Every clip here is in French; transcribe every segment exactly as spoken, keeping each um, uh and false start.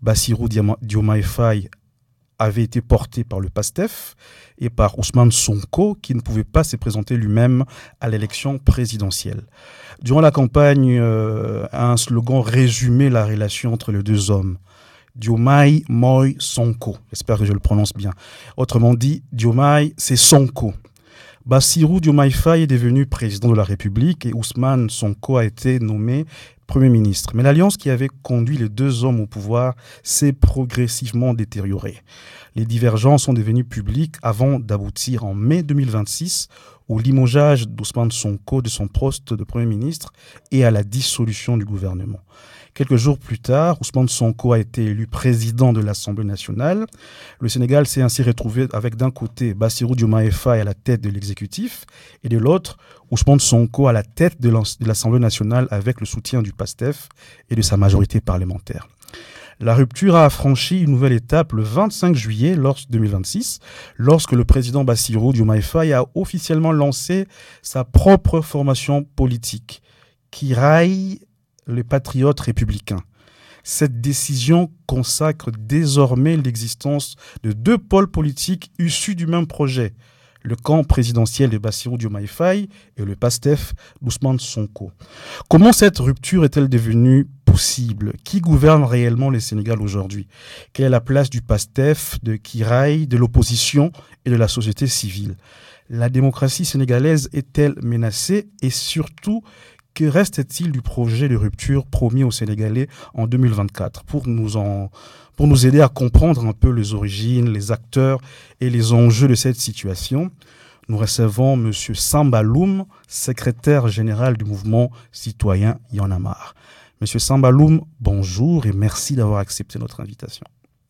Bassirou Diama- Diomaye Faye avait été porté par le PASTEF et par Ousmane Sonko, qui ne pouvait pas se présenter lui-même à l'élection présidentielle. Durant la campagne, euh, un slogan résumait la relation entre les deux hommes. Diomaye Moy Sonko. J'espère que je le prononce bien. Autrement dit, Diomaye, c'est Sonko. Bassirou Diomaye Faye est devenu président de la République et Ousmane Sonko a été nommé Premier ministre. Mais l'alliance qui avait conduit les deux hommes au pouvoir s'est progressivement détériorée. Les divergences sont devenues publiques avant d'aboutir en mai deux mille vingt-six au limogeage d'Ousmane Sonko de son poste de Premier ministre et à la dissolution du gouvernement. Quelques jours plus tard, Ousmane Sonko a été élu président de l'Assemblée nationale. Le Sénégal s'est ainsi retrouvé avec d'un côté Bassirou Diomaye Faye à la tête de l'exécutif et de l'autre Ousmane Sonko à la tête de l'Assemblée nationale avec le soutien du PASTEF et de sa majorité parlementaire. La rupture a franchi une nouvelle étape le vingt-cinq juillet deux mille vingt-six, lorsque le président Bassirou Diomaye Faye a officiellement lancé sa propre formation politique, qui raille les patriotes républicains. Cette décision consacre désormais l'existence de deux pôles politiques issus du même projet, le camp présidentiel de Bassirou Diomaye Faye et le PASTEF d'Ousmane Sonko. Comment cette rupture est-elle devenue possible? Qui gouverne réellement le Sénégal aujourd'hui? Quelle est la place du PASTEF, de Kiraï, de l'opposition et de la société civile? La démocratie sénégalaise est-elle menacée? Et surtout, que reste-t-il du projet de rupture promis aux Sénégalais en deux mille vingt-quatre? Pour nous, en, pour nous aider à comprendre un peu les origines, les acteurs et les enjeux de cette situation, nous recevons M. Samba Loum, secrétaire général du mouvement citoyen Y en a marre. M. Samba Loum, bonjour et merci d'avoir accepté notre invitation.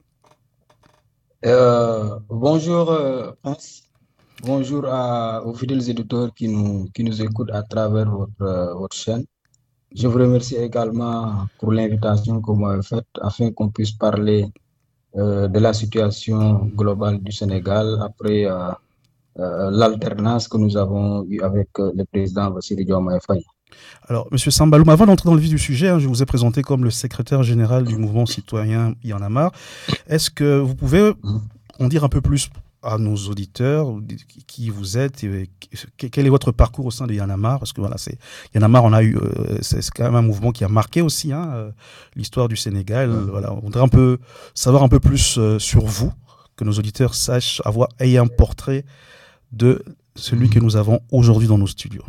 Euh, bonjour, euh, Prince. Bonjour à, aux fidèles éditeurs qui nous, qui nous écoutent à travers votre, euh, votre chaîne. Je vous remercie également pour l'invitation que vous m'avez faite afin qu'on puisse parler euh, de la situation globale du Sénégal après euh, euh, l'alternance que nous avons eue avec euh, le président Bassirou Diomaye Faye. Alors, M. Samba Loum, avant d'entrer dans le vif du sujet, hein, je vous ai présenté comme le secrétaire général du mouvement citoyen Y en a marre. Est-ce que vous pouvez en dire un peu plus à nos auditeurs, qui vous êtes, et quel est votre parcours au sein de Y en a marre? Parce que voilà, c'est Y en a marre, on a eu, euh, c'est quand même un mouvement qui a marqué aussi hein, euh, l'histoire du Sénégal. Mmh. Voilà, on voudrait un peu savoir un peu plus euh, sur vous, que nos auditeurs sachent avoir ayé un portrait de celui mmh. que nous avons aujourd'hui dans nos studios.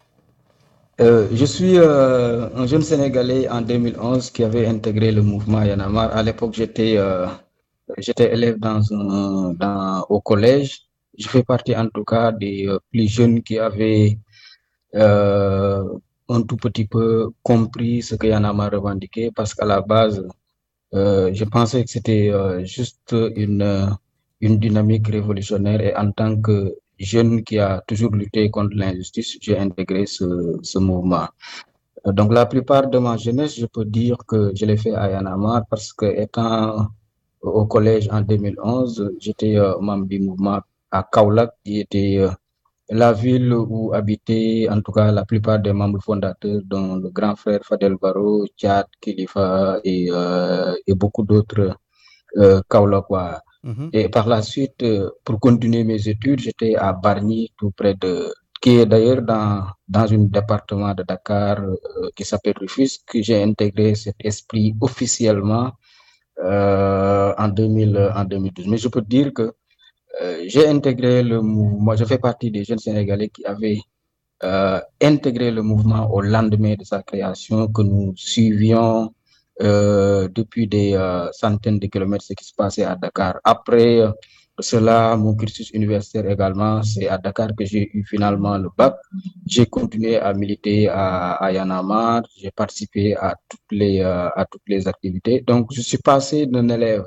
Euh, je suis euh, un jeune Sénégalais en deux mille onze qui avait intégré le mouvement Y en a marre. À l'époque, j'étais euh, J'étais élève dans un, dans, au collège. Je fais partie en tout cas des euh, plus jeunes qui avaient euh, un tout petit peu compris ce que Y en a marre revendiqué parce qu'à la base, euh, je pensais que c'était euh, juste une, une dynamique révolutionnaire et en tant que jeune qui a toujours lutté contre l'injustice, j'ai intégré ce, ce mouvement. Donc la plupart de ma jeunesse, je peux dire que je l'ai fait à Y en a marre parce que étant au collège en deux mille onze, j'étais euh, membre du mouvement à Kaolack, qui était euh, la ville où habitaient en tout cas la plupart des membres fondateurs, dont le grand frère Fadel Barro, Tchad, Kilifa et, euh, et beaucoup d'autres euh, Kaolackois. Mm-hmm. Et par la suite, euh, pour continuer mes études, j'étais à Bargny, tout près de, qui est d'ailleurs dans, dans un département de Dakar euh, qui s'appelle Rufisque, que j'ai intégré cet esprit officiellement Euh, en, deux mille, en deux mille douze. Mais je peux dire que euh, j'ai intégré le mouvement, moi je fais partie des jeunes Sénégalais qui avaient euh, intégré le mouvement au lendemain de sa création, que nous suivions euh, depuis des euh, centaines de kilomètres ce qui se passait à Dakar. Après euh, cela, mon cursus universitaire également, c'est à Dakar que j'ai eu finalement le bac. J'ai continué à militer à, à Y en a marre, j'ai participé à toutes les euh, à toutes les activités. Donc, je suis passé d'un élève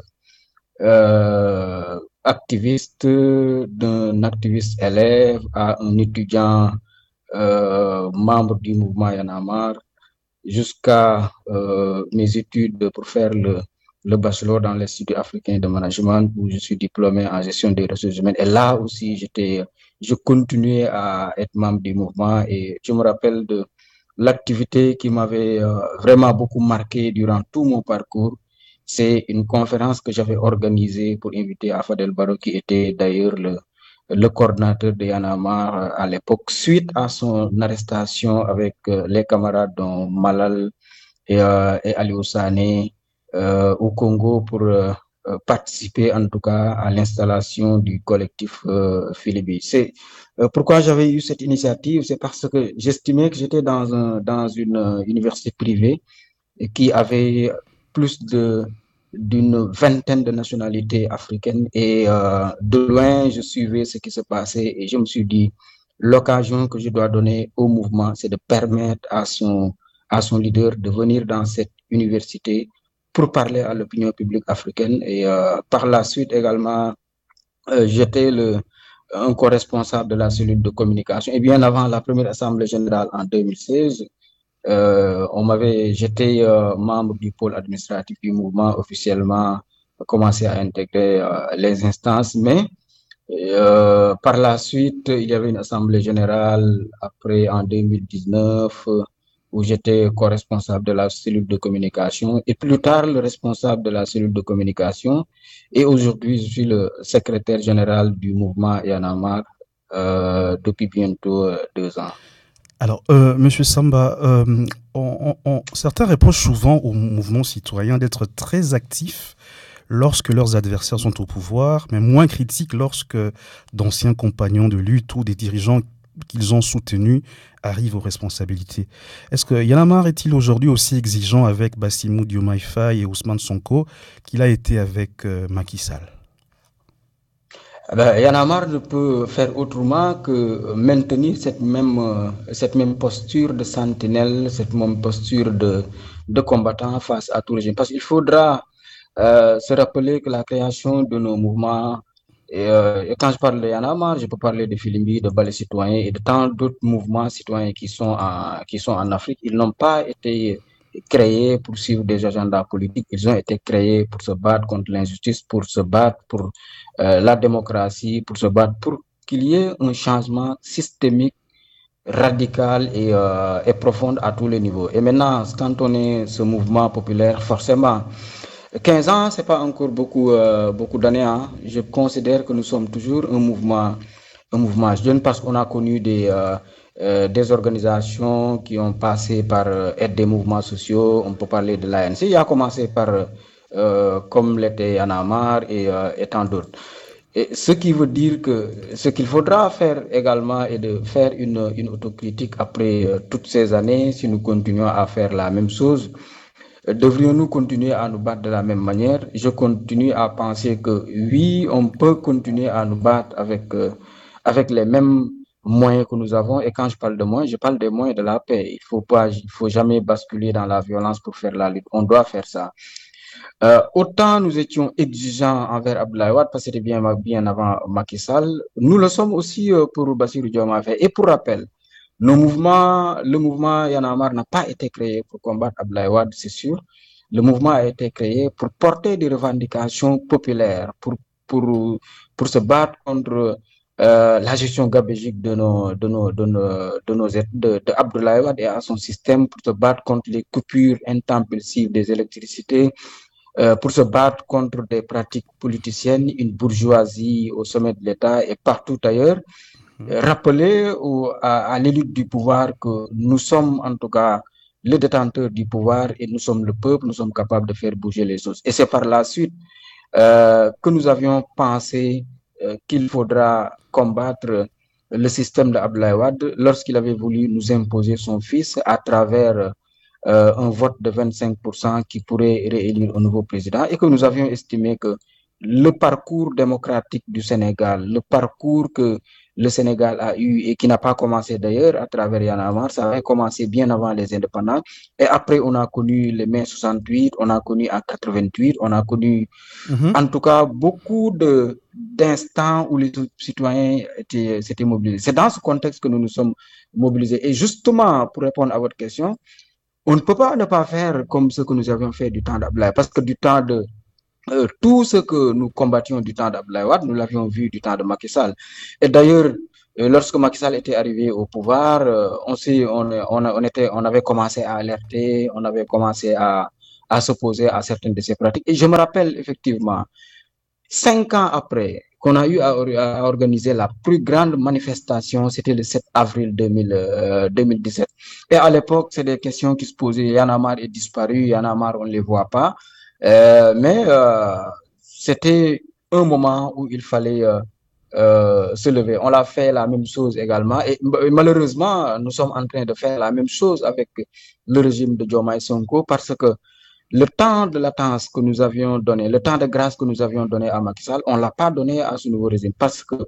euh, activiste, d'un activiste élève à un étudiant euh, membre du mouvement Y en a marre, jusqu'à euh, mes études pour faire le le bachelor dans l'Institut africain de management où je suis diplômé en gestion des ressources humaines. Et là aussi, j'étais, je continuais à être membre du mouvement et je me rappelle de l'activité qui m'avait euh, vraiment beaucoup marqué durant tout mon parcours, C'est une conférence que j'avais organisée pour inviter Afadel Barro, qui était d'ailleurs le, le coordinateur de Y'en a marre à l'époque, suite à son arrestation avec euh, les camarades dont Malal et, euh, et Aliou Sané euh, au Congo pour euh, participer en tout cas à l'installation du collectif euh, Philibi. C'est euh, pourquoi j'avais eu cette initiative, c'est parce que j'estimais que j'étais dans, un, dans une euh, université privée et qui avait plus de d'une vingtaine de nationalités africaines et euh, de loin je suivais ce qui se passait et je me suis dit l'occasion que je dois donner au mouvement, c'est de permettre à son à son leader de venir dans cette université pour parler à l'opinion publique africaine et euh, par la suite également euh, j'étais le un co-responsable de la cellule de communication et bien avant la première assemblée générale en deux mille seize euh, on m'avait, j'étais euh, membre du pôle administratif du mouvement officiellement, commencé à intégrer euh, les instances, mais euh, par la suite, il y avait une assemblée générale après en deux mille dix-neuf euh, où j'étais co-responsable de la cellule de communication et plus tard le responsable de la cellule de communication et aujourd'hui je suis le secrétaire général du mouvement Y'en a marre euh, depuis bientôt euh, deux ans. Alors, euh, Monsieur Samba, euh, on, on, certains reprochent souvent au mouvement citoyen d'être très actif lorsque leurs adversaires sont au pouvoir, mais moins critiques lorsque d'anciens compagnons de lutte ou des dirigeants qu'ils ont soutenus arrivent aux responsabilités. Est-ce que Y'en a marre est-il aujourd'hui aussi exigeant avec Bassirou Diomaye Faye et Ousmane Sonko qu'il a été avec euh, Macky Sall? Ben, Y'en a marre ne peut faire autrement que maintenir cette même, euh, cette même posture de sentinelle, cette même posture de, de combattant face à tout régime. Parce qu'il faudra euh, se rappeler que la création de nos mouvements, et, euh, et quand je parle de Y'en a marre, je peux parler de Filimbi, de Balai Citoyen et de tant d'autres mouvements citoyens qui sont en, qui sont en Afrique. Ils n'ont pas été créés pour suivre des agendas politiques, ils ont été créés pour se battre contre l'injustice, pour se battre pour euh, la démocratie, pour se battre pour qu'il y ait un changement systémique, radical et, euh, et profond à tous les niveaux. Et maintenant, quand on est ce mouvement populaire, forcément, quinze ans, c'est pas encore beaucoup, euh, beaucoup d'années. Hein. Je considère que nous sommes toujours un mouvement, un mouvement jeune parce qu'on a connu des, euh, euh, des organisations qui ont passé par euh, être des mouvements sociaux. On peut parler de l'A N C. Il a commencé par, euh, comme l'était Y'en a marre et, euh, et tant d'autres. Et ce qui veut dire que ce qu'il faudra faire également est de faire une, une autocritique après euh, toutes ces années, si nous continuons à faire la même chose. Devrions-nous continuer à nous battre de la même manière? Je continue à penser que oui, on peut continuer à nous battre avec, euh, avec les mêmes moyens que nous avons. Et quand je parle de moyens, je parle des moyens de la paix. Il faut pas, il faut jamais basculer dans la violence pour faire la lutte. On doit faire ça. Euh, autant nous étions exigeants envers Abdoulaye Wade, parce que c'était bien, bien avant Macky Sall, nous le sommes aussi euh, pour Bassirou Diomaye Faye. Et pour rappel, nos mouvements, le mouvement Y'en a marre n'a pas été créé pour combattre Abdoulaye Wade, c'est sûr. Le mouvement a été créé pour porter des revendications populaires, pour, pour, pour se battre contre euh, la gestion gabégique de nos, de nos, de nos, de nos, de, de Abdoulaye Wade et à son système, pour se battre contre les coupures intempestives des électricités, euh, pour se battre contre des pratiques politiciennes, une bourgeoisie au sommet de l'État et partout ailleurs. Rappeler au, à, à l'élite du pouvoir que nous sommes en tout cas les détenteurs du pouvoir et nous sommes le peuple, nous sommes capables de faire bouger les choses. Et c'est par la suite euh, que nous avions pensé euh, qu'il faudra combattre le système de Abdoulaye Wade lorsqu'il avait voulu nous imposer son fils à travers euh, un vote de vingt-cinq pour cent qui pourrait réélire un nouveau président et que nous avions estimé que le parcours démocratique du Sénégal, le parcours que le Sénégal a eu et qui n'a pas commencé d'ailleurs à travers Y'en a marre, ça avait commencé bien avant les indépendants. Et après, on a connu les mai soixante-huit, on a connu en quatre-vingt-huit, on a connu mm-hmm. en tout cas beaucoup de, d'instants où les citoyens étaient, s'étaient mobilisés. C'est dans ce contexte que nous nous sommes mobilisés. Et justement, pour répondre à votre question, on ne peut pas ne pas faire comme ce que nous avions fait du temps d'Abdoulaye, parce que du temps de Euh, tout ce que nous combattions du temps d'Abdoulaye Wade, nous l'avions vu du temps de Macky Sall. Et d'ailleurs, euh, lorsque Macky Sall était arrivé au pouvoir, euh, on, sait, on, on, on, était, on avait commencé à alerter, on avait commencé à, à s'opposer à certaines de ces pratiques. Et je me rappelle effectivement, cinq ans après qu'on a eu à, à organiser la plus grande manifestation, c'était le sept avril deux mille, euh, deux mille dix-sept. Et à l'époque, c'est des questions qui se posaient. Y'en a marre est disparu, Y'en a marre, on ne les voit pas. Euh, mais euh, c'était un moment où il fallait euh, euh, se lever. On l'a fait la même chose également. Et malheureusement, nous sommes en train de faire la même chose avec le régime de Diomaye Sonko parce que le temps de latence que nous avions donné, le temps de grâce que nous avions donné à Macky Sall, on ne l'a pas donné à ce nouveau régime parce que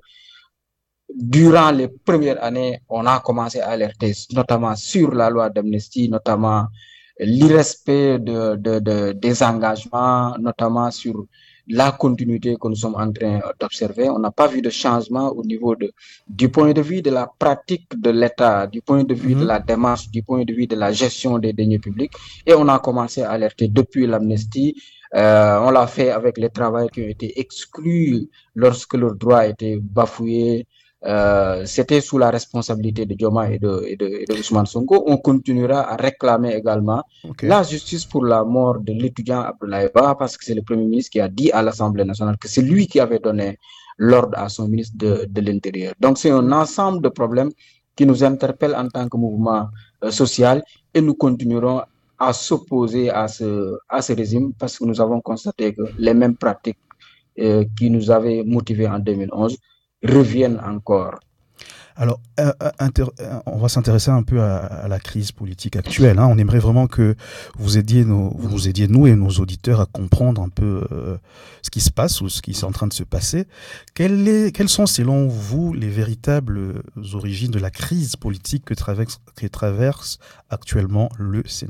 durant les premières années, on a commencé à alerter, notamment sur la loi d'amnistie, notamment l'irrespect de, de, de, des engagements, notamment sur la continuité que nous sommes en train d'observer. On n'a pas vu de changement au niveau de, du point de vue de la pratique de l'État, du point de vue mm-hmm. de la démarche, du point de vue de la gestion des deniers publics. Et on a commencé à alerter depuis l'amnistie. Euh, on l'a fait avec les travailleurs qui ont été exclus lorsque leurs droits étaient bafoués. Euh, c'était sous la responsabilité de Diomaye et de, et, de, et de Ousmane Sonko. On continuera à réclamer également okay. la justice pour la mort de l'étudiant Abdoulaye Ba, parce que c'est le Premier ministre qui a dit à l'Assemblée nationale que c'est lui qui avait donné l'ordre à son ministre de, de l'Intérieur. Donc c'est un ensemble de problèmes qui nous interpellent en tant que mouvement euh, social et nous continuerons à s'opposer à ce, à ce régime parce que nous avons constaté que les mêmes pratiques euh, qui nous avaient motivés en deux mille onze reviennent encore. Alors, euh, inter- on va s'intéresser un peu à, à la crise politique actuelle. Hein. On aimerait vraiment que vous aidiez, nos, vous nous aidiez, nous et nos auditeurs, à comprendre un peu euh, ce qui se passe ou ce qui est en train de se passer. Quelle est, quelles sont, selon vous, les véritables origines de la crise politique que traverse, que traverse actuellement le Sénégal ?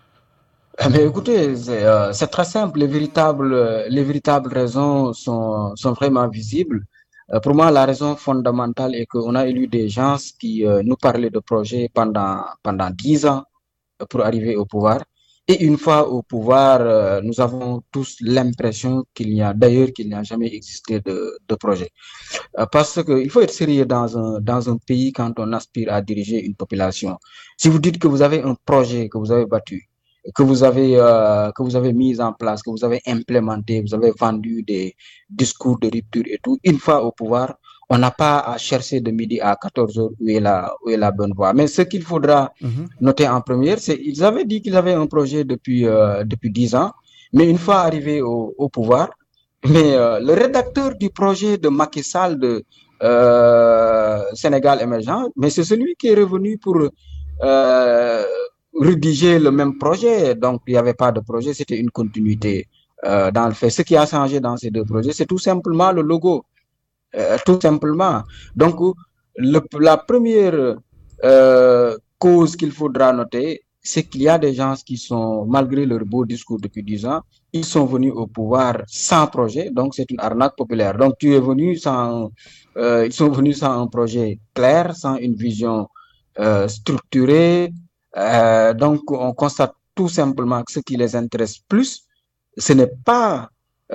Mais écoutez, c'est, euh, c'est très simple. Les véritables, les véritables raisons sont, sont vraiment visibles. Euh, pour moi, la raison fondamentale est qu'on a élu des gens qui euh, nous parlaient de projets pendant pendant dix ans pour arriver au pouvoir. Et une fois au pouvoir, euh, nous avons tous l'impression qu'il n'y a, d'ailleurs, qu'il n'y a jamais existé de, de projet. Euh, parce qu'il faut être sérieux dans un, dans un pays quand on aspire à diriger une population. Si vous dites que vous avez un projet que vous avez battu, que vous avez euh, que vous avez mis en place, que vous avez implémenté, vous avez vendu des discours de rupture et tout, une fois au pouvoir, on n'a pas à chercher de midi à quatorze heures où est la, où est la bonne voie. Mais ce qu'il faudra mm-hmm. noter en première, c'est qu'ils avaient dit qu'ils avaient un projet depuis, euh, depuis dix ans, mais une fois arrivés au, au pouvoir, mais euh, le rédacteur du projet de Macky Sall de euh, Sénégal émergent, mais c'est celui qui est revenu pour euh, rédiger le même projet. Donc, il n'y avait pas de projet, c'était une continuité euh, dans le fait. Ce qui a changé dans ces deux projets, c'est tout simplement le logo. Euh, tout simplement. Donc, le, la première euh, cause qu'il faudra noter, c'est qu'il y a des gens qui sont, malgré leur beau discours depuis dix ans, ils sont venus au pouvoir sans projet. Donc, c'est une arnaque populaire. Donc, tu es venu sans, euh, ils sont venus sans un projet clair, sans une vision euh, structurée. Euh, donc, on constate tout simplement que ce qui les intéresse plus, ce n'est pas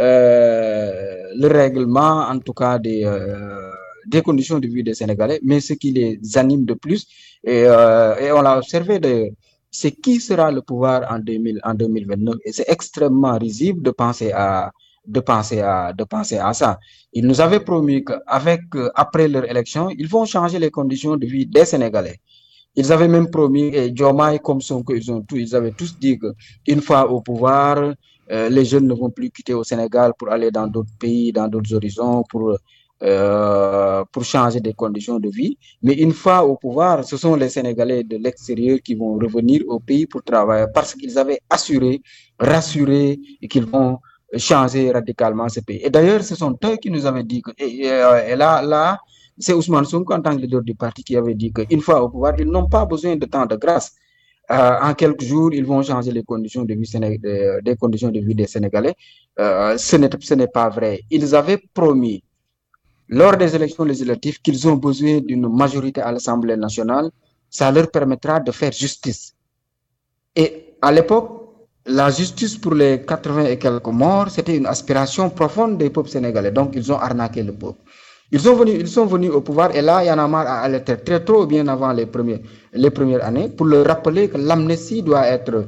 euh, le règlement, en tout cas, des, euh, des conditions de vie des Sénégalais, mais ce qui les anime de plus, et, euh, et on l'a observé d'ailleurs, c'est qui sera le pouvoir en, deux mille, en deux mille vingt-neuf. Et c'est extrêmement risible de penser à, de penser à, de penser à ça. Ils nous avaient promis qu'avec, euh, après leur élection, ils vont changer les conditions de vie des Sénégalais. Ils avaient même promis, et Diomaye comme Sonko, ils ont tous, ils avaient tous dit qu'une fois au pouvoir, euh, les jeunes ne vont plus quitter au Sénégal pour aller dans d'autres pays, dans d'autres horizons, pour, euh, pour changer des conditions de vie. Mais une fois au pouvoir, ce sont les Sénégalais de l'extérieur qui vont revenir au pays pour travailler parce qu'ils avaient assuré, rassuré et qu'ils vont changer radicalement ce pays. Et d'ailleurs, ce sont eux qui nous avaient dit que, et, et, et là, là, c'est Ousmane Sonko en tant que leader du parti qui avait dit qu'une fois au pouvoir, ils n'ont pas besoin de temps de grâce. Euh, en quelques jours, ils vont changer les conditions de vie, séné- des, des conditions de vie des Sénégalais. Euh, ce n'est, ce n'est pas vrai. Ils avaient promis, lors des élections législatives, qu'ils ont besoin d'une majorité à l'Assemblée nationale. Ça leur permettra de faire justice. Et à l'époque, la justice pour les quatre-vingts et quelques morts, c'était une aspiration profonde des peuples sénégalais. Donc, ils ont arnaqué le peuple. Ils sont venus, ils sont venus au pouvoir et là, Y'en a marre a alerté très trop bien avant les premières, les premières années pour leur rappeler que l'amnistie doit être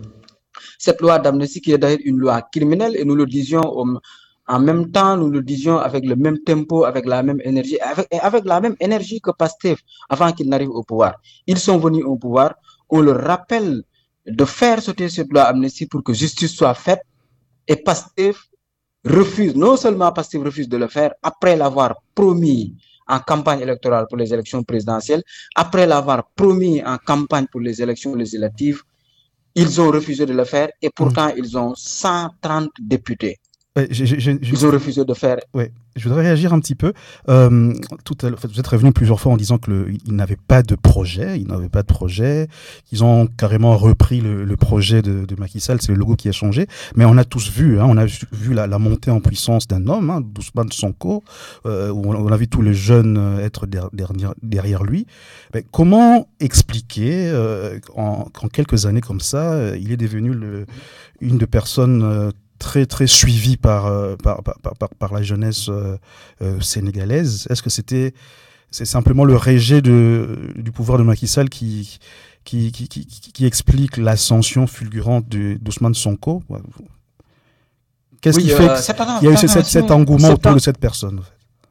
Cette loi d'amnistie qui est d'ailleurs une loi criminelle, et nous le disions au, en même temps, nous le disions avec le même tempo, avec la même énergie, avec, avec la même énergie que Pastef avant qu'il n'arrive au pouvoir. Ils sont venus au pouvoir, on leur rappelle de faire sauter cette loi amnistie pour que justice soit faite, et Pastef refuse, non seulement Pastef refuse de le faire, après l'avoir promis en campagne électorale pour les élections présidentielles, après l'avoir promis en campagne pour les élections législatives, ils ont refusé de le faire et pourtant mmh. ils ont cent trente députés. Ouais, j'ai, j'ai, j'ai, ils ont refusé de faire. Ouais, je voudrais réagir un petit peu. Euh, tout à l'heure, vous êtes revenu plusieurs fois en disant qu'ils n'avaient pas de projet, ils n'avaient pas de projet, ils ont carrément repris le, le projet de, de Macky Sall, c'est le logo qui a changé. Mais on a tous vu, hein, on a vu la, la montée en puissance d'un homme, hein, d'Ousmane Sonko, euh, où on, on a vu tous les jeunes être der, derrière, derrière lui. Mais comment expliquer euh, qu'en, qu'en quelques années comme ça, euh, il est devenu le, une des personnes euh, très très suivi par par par par, par la jeunesse euh, euh, sénégalaise. Est-ce que c'était c'est simplement le rejet de du pouvoir de Macky Sall qui qui qui qui, qui explique l'ascension fulgurante de d'Ousmane Sonko? Qu'est-ce oui, qui fait euh, qu'il y a eu cet, cet engouement autour de cette personne?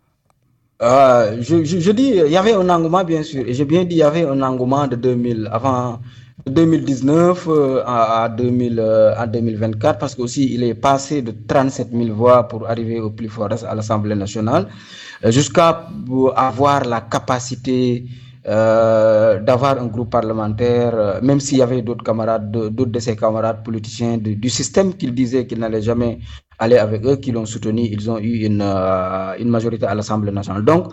euh, je, je, je dis il y avait un engouement bien sûr, et j'ai bien dit il y avait un engouement de deux mille avant deux mille dix-neuf euh, à, à, deux mille, euh, à deux mille vingt-quatre, parce qu'aussi il est passé de trente-sept mille voix pour arriver au plus fort à l'Assemblée nationale, euh, jusqu'à avoir la capacité euh, d'avoir un groupe parlementaire, euh, même s'il y avait d'autres camarades, de, d'autres de ses camarades politiciens de, du système qu'il disait qu'il n'allait jamais aller avec eux, qui l'ont soutenu, ils ont eu une, euh, une majorité à l'Assemblée nationale. Donc,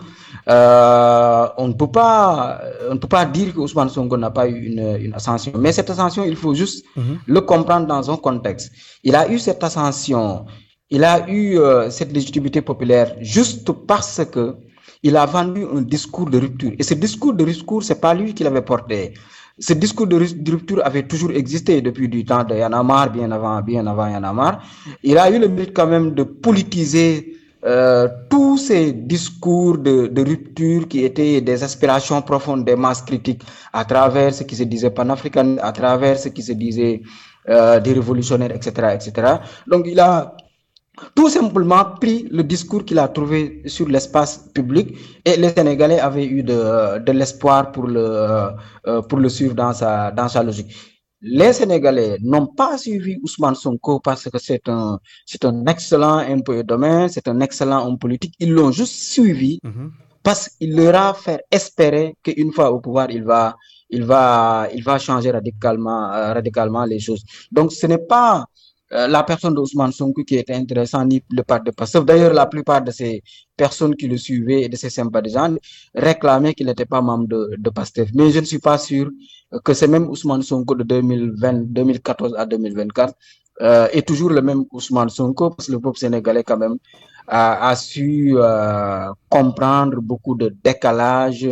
euh, on ne peut pas, on ne peut pas dire que Ousmane Sonko n'a pas eu une, une ascension. Mais cette ascension, il faut juste mm-hmm. le comprendre dans un contexte. Il a eu cette ascension, il a eu euh, cette légitimité populaire juste parce que il a vendu un discours de rupture. Et ce discours de rupture, c'est pas lui qui l'avait porté. Ce discours de rupture avait toujours existé depuis du temps de Y'en a marre, bien avant, bien avant Y'en a marre. Il a eu le mérite quand même de politiser euh, tous ces discours de, de rupture qui étaient des aspirations profondes des masses critiques à travers ce qui se disait panafricain, à travers ce qui se disait euh, des révolutionnaires, et cetera, et cetera. Donc il a tout simplement pris le discours qu'il a trouvé sur l'espace public, et les Sénégalais avaient eu de, de l'espoir pour le, euh, pour le suivre dans sa, dans sa logique. Les Sénégalais n'ont pas suivi Ousmane Sonko parce que c'est un, c'est un excellent impôt domaine, c'est un excellent homme politique. Ils l'ont juste suivi mm-hmm. parce qu'il leur a fait espérer qu'une fois au pouvoir, il va, il va, il va changer radicalement, euh, radicalement les choses. Donc ce n'est pas Euh, la personne d'Ousmane Sonko qui était intéressante, ni le parti de Pastef. D'ailleurs, la plupart de ces personnes qui le suivaient et de ses sympathisants réclamaient qu'il n'était pas membre de, de Pastef. Mais je ne suis pas sûr que c'est même Ousmane Sonko de deux mille vingt, deux mille quatorze à deux mille vingt-quatre euh, est toujours le même Ousmane Sonko, parce que le peuple sénégalais quand même a, a su euh, comprendre beaucoup de décalage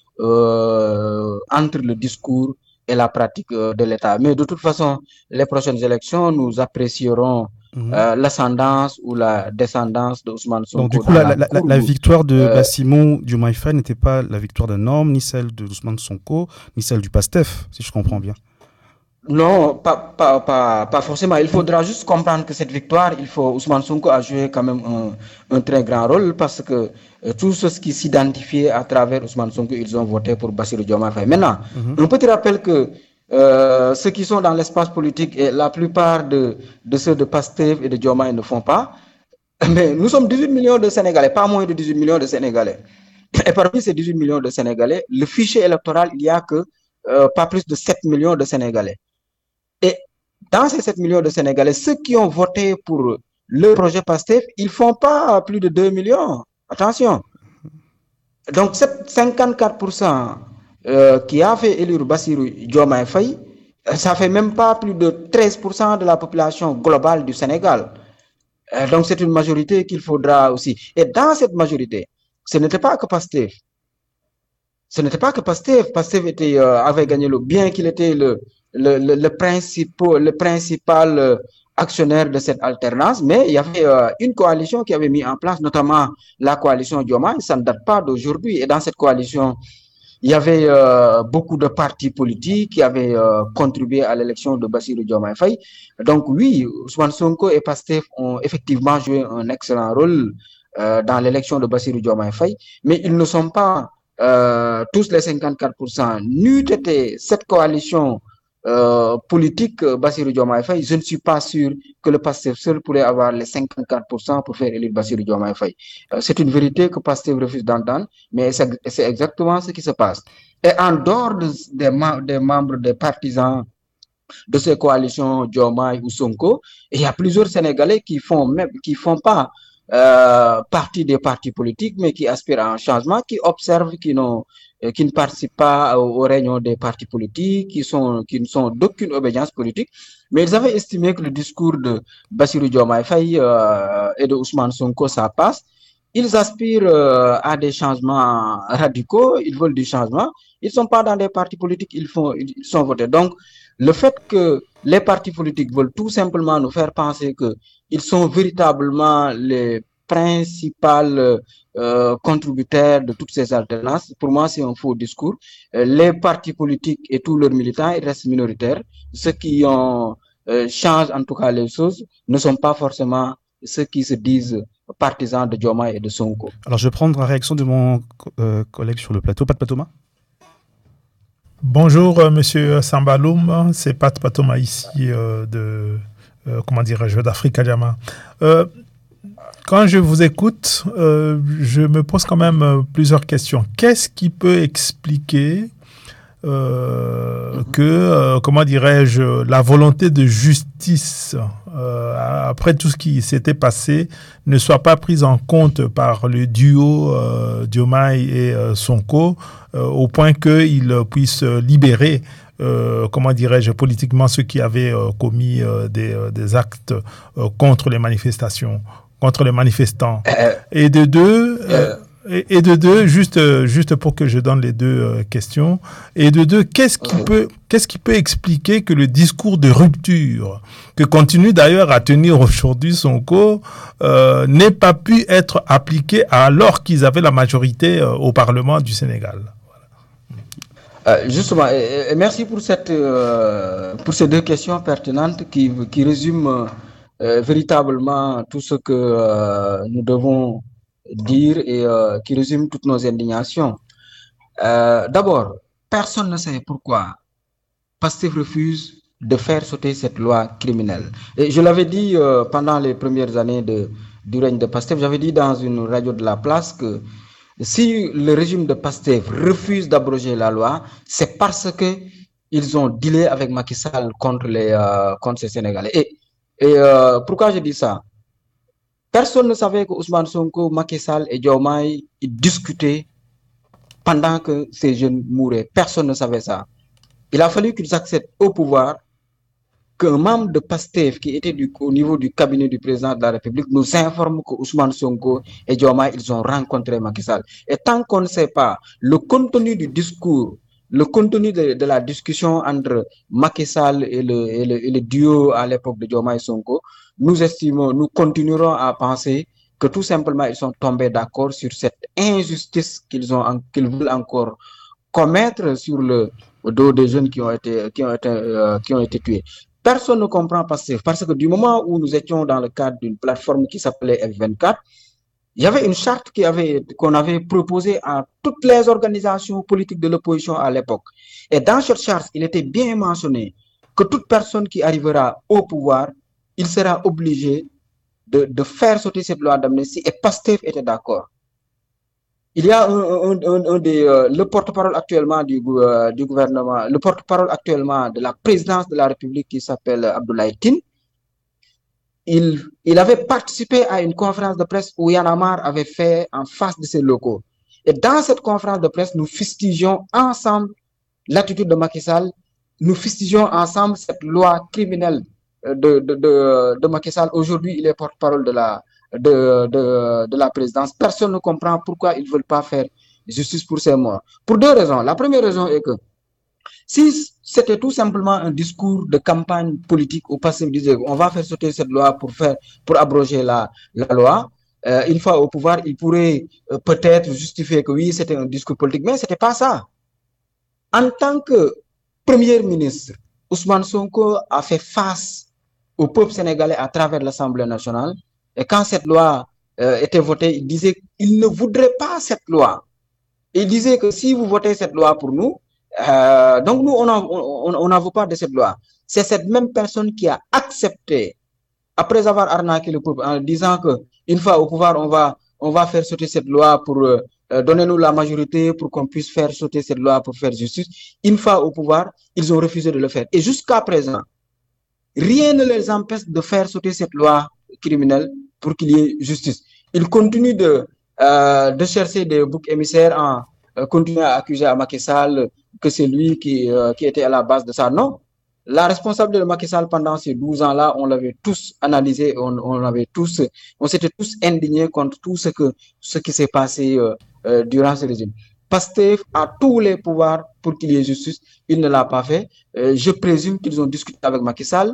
euh, entre le discours et la pratique de l'État. Mais de toute façon, les prochaines élections, nous apprécierons mmh. euh, l'ascendance ou la descendance d'Ousmane Sonko. Donc du coup, la, la, la, la victoire de euh, Bassirou Diomaye Faye n'était pas la victoire d'un homme, ni celle de Ousmane Sonko, ni celle du PASTEF, si je comprends bien. Non, pas, pas, pas, pas forcément. Il faudra juste comprendre que cette victoire, il faut, Ousmane Sonko a joué quand même un, un très grand rôle, parce que euh, tous ceux qui s'identifiaient à travers Ousmane Sonko, ils ont voté pour Bassirou Diomaye Faye. Maintenant, mm-hmm. un petit rappel que euh, ceux qui sont dans l'espace politique, et la plupart de, de ceux de Pastef et de Diomaye ne font pas, mais nous sommes dix-huit millions de Sénégalais, pas moins de dix-huit millions de Sénégalais. Et parmi ces dix-huit millions de Sénégalais, le fichier électoral, il n'y a que euh, pas plus de sept millions de Sénégalais. Et dans ces sept millions de Sénégalais, ceux qui ont voté pour le projet PASTEF, ils ne font pas plus de deux millions. Attention. Donc, cinquante-quatre pour cent euh, qui a fait élire Bassirou Diomaye Faye, ça ne fait même pas plus de treize pour cent de la population globale du Sénégal. Euh, donc, c'est une majorité qu'il faudra aussi. Et dans cette majorité, ce n'était pas que PASTEF. Ce n'était pas que PASTEF. PASTEF était, euh, avait gagné le bien qu'il était le Le, le, le, principal, le principal euh, actionnaire de cette alternance, mais il y avait euh, une coalition qui avait mis en place, notamment la coalition Diomaye. Ça ne date pas d'aujourd'hui. Et dans cette coalition, il y avait euh, beaucoup de partis politiques qui avaient euh, contribué à l'élection de Bassirou Diomaye Faye. Donc oui, Ousmane Sonko et Pastef ont effectivement joué un excellent rôle euh, dans l'élection de Bassirou Diomaye Faye, mais ils ne sont pas euh, tous les cinquante-quatre pour cent. N'eût été cette coalition euh, politique euh, Bassirou Diomaye Faye, je ne suis pas sûr que le Pastef seul pourrait avoir les cinquante-quatre pour cent pour faire élire Bassirou Diomaye Faye. Euh, c'est une vérité que Pastef refuse d'entendre, mais c'est, c'est exactement ce qui se passe. Et en dehors de, des, des membres, des partisans de ces coalitions Diomaye ou Sonko, il y a plusieurs Sénégalais qui font même, qui font pas euh, partie des partis politiques, mais qui aspirent à un changement, qui observent, qui n'ont qui ne participent pas aux réunions des partis politiques, qui, sont, qui ne sont d'aucune obédience politique. Mais ils avaient estimé que le discours de Bassirou Diomaye Faye euh, et de Ousmane Sonko, ça passe. Ils aspirent euh, à des changements radicaux, ils veulent du changement. Ils ne sont pas dans des partis politiques, ils, font, ils sont votés. Donc, le fait que les partis politiques veulent tout simplement nous faire penser qu'ils sont véritablement les principales euh, contributeurs de toutes ces alternances, pour moi, c'est un faux discours. Euh, les partis politiques et tous leurs militants, ils restent minoritaires. Ceux qui ont, euh, changent en tout cas les choses ne sont pas forcément ceux qui se disent partisans de Diomaye et de Sonko. Alors, je vais prendre la réaction de mon euh, collègue sur le plateau. Pat Patoma. Bonjour, euh, monsieur Sambaloum. C'est Pat Patoma ici euh, de, euh, comment dirais-je, d'Africa Jama. Euh, Quand je vous écoute, euh, je me pose quand même euh, plusieurs questions. Qu'est-ce qui peut expliquer euh, que, euh, comment dirais-je, la volonté de justice, euh, après tout ce qui s'était passé, ne soit pas prise en compte par le duo euh, Diomaye et euh, Sonko, euh, au point qu'ils puissent libérer Euh, comment dirais-je, politiquement ceux qui avaient euh, commis euh, des, euh, des actes euh, contre les manifestations, contre les manifestants. Euh, et de deux, euh, et, et de deux, juste, juste pour que je donne les deux euh, questions, et de deux, qu'est-ce qui peut, qu'est-ce qui peut expliquer que le discours de rupture, que continue d'ailleurs à tenir aujourd'hui Sonko, euh, n'ait pas pu être appliqué alors qu'ils avaient la majorité euh, au Parlement du Sénégal? Euh, justement, et, et merci pour, cette, euh, pour ces deux questions pertinentes qui, qui résument euh, véritablement tout ce que euh, nous devons dire et euh, qui résument toutes nos indignations. Euh, d'abord, personne ne sait pourquoi Pastef refuse de faire sauter cette loi criminelle. Et je l'avais dit euh, pendant les premières années de, du règne de Pastef, j'avais dit dans une radio de la place que si le régime de Pastef refuse d'abroger la loi, c'est parce que ils ont dealé avec Macky Sall contre les euh, contre ces Sénégalais. Et, et euh, pourquoi je dis ça? Personne ne savait que Ousmane Sonko, Macky Sall et Diomaye ils discutaient pendant que ces jeunes mouraient. Personne ne savait ça. Il a fallu qu'ils accèdent au pouvoir, qu'un membre de Pastef qui était du, au niveau du cabinet du président de la République nous informe que Ousmane Sonko et Diomaye, ils ont rencontré Macky Sall. Et tant qu'on ne sait pas le contenu du discours, le contenu de, de la discussion entre Macky Sall et le, et le, et le duo à l'époque de Diomaye Sonko, nous estimons, nous continuerons à penser que tout simplement ils sont tombés d'accord sur cette injustice qu'ils ont, qu'ils veulent encore commettre sur le dos des jeunes qui ont été, qui ont été, euh, qui ont été tués. Personne ne comprend Pastef parce que du moment où nous étions dans le cadre d'une plateforme qui s'appelait F vingt-quatre, il y avait une charte qui avait, qu'on avait proposée à toutes les organisations politiques de l'opposition à l'époque. Et dans cette charte, il était bien mentionné que toute personne qui arrivera au pouvoir, il sera obligé de, de faire sauter cette loi d'amnistie et Pastef était d'accord. Il y a un, un, un, un des, euh, le porte-parole actuellement du, euh, du gouvernement, le porte-parole actuellement de la présidence de la République qui s'appelle Abdoulaye Tine. Il, il avait participé à une conférence de presse où Y'en a marre avait fait en face de ses locaux. Et dans cette conférence de presse, nous fustigeons ensemble l'attitude de Macky Sall, nous fustigeons ensemble cette loi criminelle de, de, de, de Macky Sall. Aujourd'hui, il est porte-parole de la De, de, de la présidence. Personne ne comprend pourquoi ils ne veulent pas faire justice pour ces morts. Pour deux raisons. La première raison est que si c'était tout simplement un discours de campagne politique où Pastef disait on va faire sauter cette loi pour, faire, pour abroger la, la loi, euh, une fois au pouvoir, ils pourraient euh, peut-être justifier que oui, c'était un discours politique, mais ce n'était pas ça. En tant que Premier ministre, Ousmane Sonko a fait face au peuple sénégalais à travers l'Assemblée nationale. Et quand cette loi euh, était votée, il disait qu'il ne voudrait pas cette loi. Il disait que si vous votez cette loi pour nous, euh, donc nous, on n'en veut pas de cette loi. C'est cette même personne qui a accepté, après avoir arnaqué le peuple en disant qu'une fois au pouvoir, on va, on va faire sauter cette loi pour euh, donner-nous la majorité pour qu'on puisse faire sauter cette loi pour faire justice. Une fois au pouvoir, ils ont refusé de le faire. Et jusqu'à présent, rien ne les empêche de faire sauter cette loi criminelle pour qu'il y ait justice. Ils continuent de, euh, de chercher des boucs émissaires en euh, continuant à accuser à Macky Sall que c'est lui qui, euh, qui était à la base de ça. Non. La responsabilité de Macky Sall pendant ces douze ans-là, on l'avait tous analysé, on, on avait tous, on s'était tous indignés contre tout ce que, ce qui s'est passé euh, euh, durant ce régime. Pastef a tous les pouvoirs pour qu'il y ait justice. Il ne l'a pas fait. Euh, je présume qu'ils ont discuté avec Macky Sall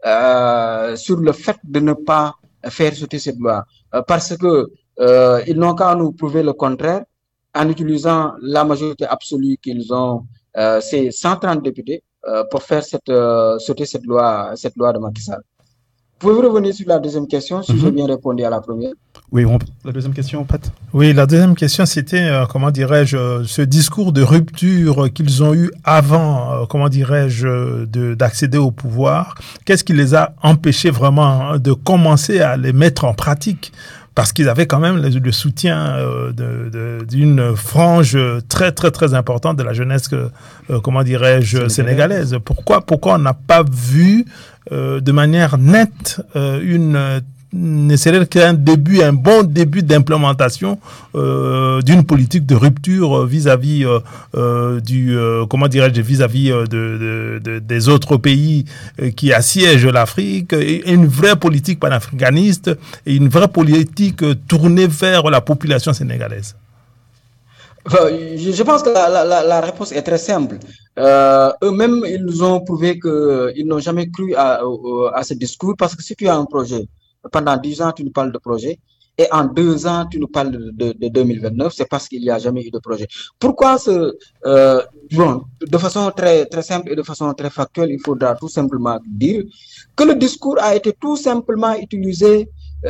euh, sur le fait de ne pas faire sauter cette loi. Euh, parce que euh, ils n'ont qu'à nous prouver le contraire en utilisant la majorité absolue qu'ils ont, euh, c'est cent trente députés, euh, pour faire cette, euh, sauter cette loi, cette loi de Macky Sall. Pouvez-vous revenir sur la deuxième question, si mm-hmm. j'ai bien répondu à la première? Oui, on... la deuxième question, Pat. Oui, la deuxième question, c'était, euh, comment dirais-je, euh, ce discours de rupture qu'ils ont eu avant, euh, comment dirais-je, de, d'accéder au pouvoir. Qu'est-ce qui les a empêchés vraiment de commencer à les mettre en pratique? Parce qu'ils avaient quand même le, le soutien euh, de, de, d'une frange très, très, très importante de la jeunesse, euh, comment dirais-je, sénégalaise. Pourquoi, pourquoi on n'a pas vu euh, de manière nette euh, une... ne serait qu'un début, un bon début d'implémentation euh, d'une politique de rupture vis-à-vis euh, euh, du, euh, comment dirais-je, vis-à-vis de, de, de, des autres pays qui assiègent l'Afrique, et une vraie politique panafricaniste et une vraie politique tournée vers la population sénégalaise. Je pense que la, la, la réponse est très simple. Euh, eux-mêmes, ils nous ont prouvé qu'ils n'ont jamais cru à, à ce discours, parce que si tu as un projet, pendant dix ans, tu nous parles de projet, et en deux ans, tu nous parles de, de, de deux mille vingt-neuf, c'est parce qu'il n'y a jamais eu de projet. Pourquoi ce, euh, bon, de façon très, très simple et de façon très factuelle, il faudra tout simplement dire que le discours a été tout simplement utilisé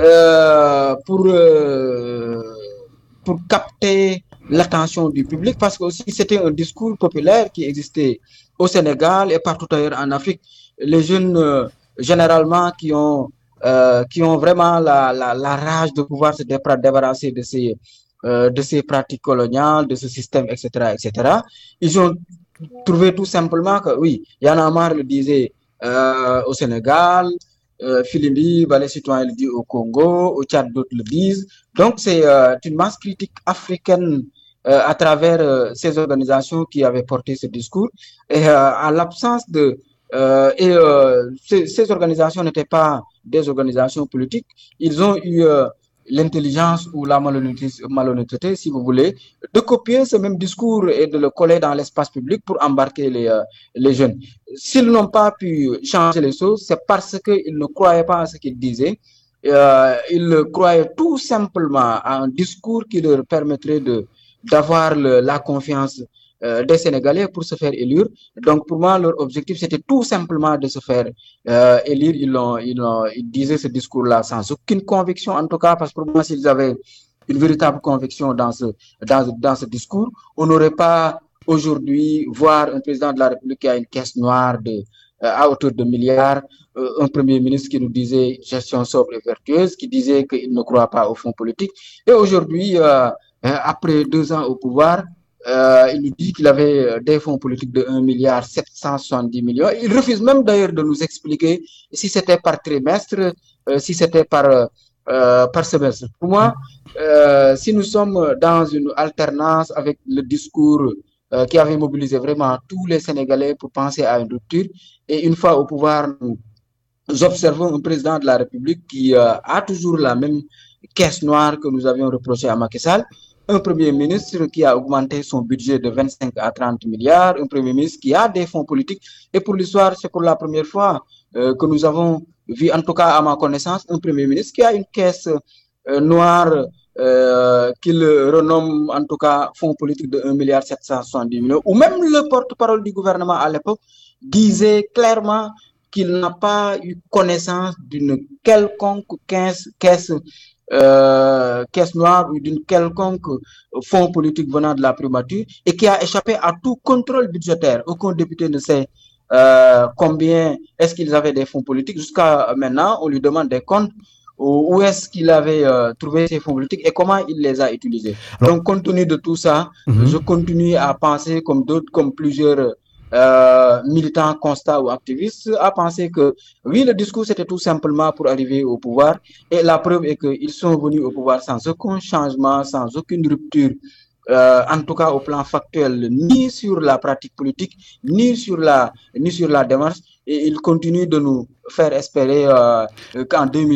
euh, pour, euh, pour capter l'attention du public, parce que aussi c'était un discours populaire qui existait au Sénégal et partout ailleurs en Afrique. Les jeunes, euh, généralement, qui ont Euh, qui ont vraiment la, la, la rage de pouvoir se débarrasser de ces, euh, de ces pratiques coloniales, de ce système, et cetera, et cetera. Ils ont trouvé tout simplement que, oui, Y'en a marre le disait euh, au Sénégal, euh, Filimbi, bah, les citoyens le disent au Congo, au Tchad, d'autres le disent. Donc, c'est euh, une masse critique africaine euh, à travers euh, ces organisations qui avaient porté ce discours. Et euh, à l'absence de... Euh, et euh, ces, ces organisations n'étaient pas des organisations politiques, ils ont eu euh, l'intelligence ou la malhonnêteté, malhonnêteté, si vous voulez, de copier ce même discours et de le coller dans l'espace public pour embarquer les, euh, les jeunes. S'ils n'ont pas pu changer les choses, c'est parce qu'ils ne croyaient pas à ce qu'ils disaient. Euh, ils croyaient tout simplement à un discours qui leur permettrait de, d'avoir le, la confiance des Sénégalais pour se faire élire. Donc, pour moi, leur objectif, c'était tout simplement de se faire euh, élire. Ils, l'ont, ils, l'ont, ils disaient ce discours-là sans aucune conviction, en tout cas, parce que pour moi, s'ils avaient une véritable conviction dans ce, dans, dans ce discours, on n'aurait pas aujourd'hui voir un président de la République qui a une caisse noire de, euh, à hauteur de milliards, euh, un premier ministre qui nous disait gestion sobre et vertueuse, qui disait qu'il ne croit pas au fonds politique. Et aujourd'hui, euh, après deux ans au pouvoir, Euh, il nous dit qu'il avait des fonds politiques de un milliard sept cent soixante-dix millions. Il refuse même d'ailleurs de nous expliquer si c'était par trimestre, euh, si c'était par, euh, par semestre. Pour moi, euh, si nous sommes dans une alternance avec le discours euh, qui avait mobilisé vraiment tous les Sénégalais pour penser à une rupture, et une fois au pouvoir, nous observons un président de la République qui euh, a toujours la même caisse noire que nous avions reproché à Macky Sall, un premier ministre qui a augmenté son budget de vingt-cinq à trente milliards, un premier ministre qui a des fonds politiques. Et pour l'histoire, c'est pour la première fois euh, que nous avons vu, en tout cas à ma connaissance, un premier ministre qui a une caisse euh, noire euh, qu'il renomme en tout cas fonds politique de un milliard sept cent soixante-dix millions, ou même le porte-parole du gouvernement à l'époque disait clairement qu'il n'a pas eu connaissance d'une quelconque caisse, caisse, euh, caisse noire ou d'une quelconque fonds politique venant de la primature et qui a échappé à tout contrôle budgétaire. Aucun député ne sait euh, combien est-ce qu'ils avaient des fonds politiques. Jusqu'à maintenant, on lui demande des comptes. Où est-ce qu'il avait euh, trouvé ces fonds politiques et comment il les a utilisés. Alors, donc, compte tenu de tout ça, mm-hmm. je continue à penser, comme d'autres, comme plusieurs euh, militants, constats ou activistes, à penser que oui, le discours, c'était tout simplement pour arriver au pouvoir. Et la preuve est qu'ils sont venus au pouvoir sans aucun changement, sans aucune rupture. Euh, en tout cas au plan factuel, ni sur la pratique politique, ni sur la, ni sur la démarche. Et ils continuent de nous faire espérer euh, qu'en deux mille